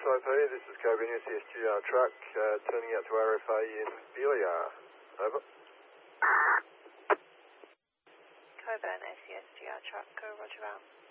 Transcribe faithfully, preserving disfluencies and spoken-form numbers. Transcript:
Taipei, this is Coburn S C S G R truck uh, turning out to R F A in Beeliar. Over. Coburn S C S G R truck, go roger out.